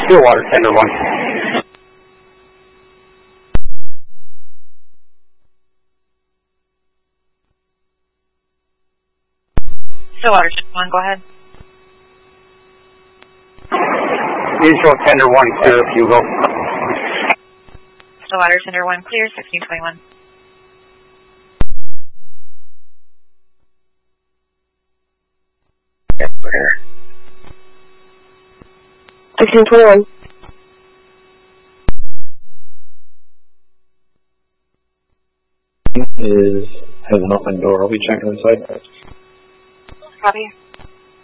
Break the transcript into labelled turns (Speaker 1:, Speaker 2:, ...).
Speaker 1: Stillwater, Tender 1.
Speaker 2: Stillwater, Tender 1, go ahead.
Speaker 1: Visual Tender 1, clear if you go.
Speaker 2: Stillwater, Tender 1, clear, 1621.
Speaker 1: Yes, we're here.
Speaker 3: 1621.
Speaker 4: Has an open door. I'll be checking inside.
Speaker 2: Copy.